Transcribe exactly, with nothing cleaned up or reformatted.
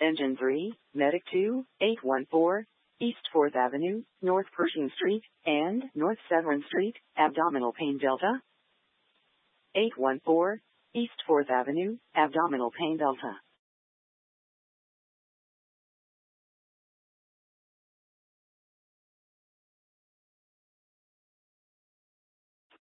Engine three, Medic two, eight one four, East fourth Avenue, North Pershing Street, and North Severn Street, abdominal pain delta. eight one four, East fourth Avenue, abdominal pain delta.